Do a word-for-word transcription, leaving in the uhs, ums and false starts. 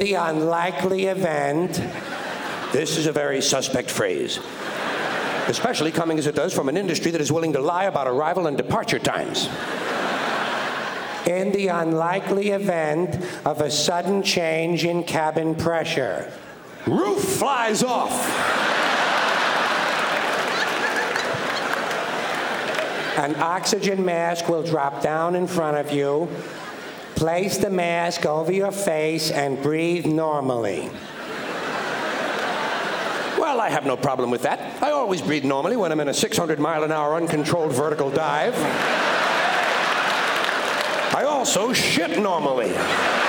the unlikely event, this is a very suspect phrase, especially coming as it does from an industry that is willing to lie about arrival and departure times. In the unlikely event of a sudden change in cabin pressure, roof flies off. An oxygen mask will drop down in front of you. Place the mask over your face and breathe normally. Well, I have no problem with that. I always breathe normally when I'm in a six hundred mile an hour uncontrolled vertical dive. I also shit normally.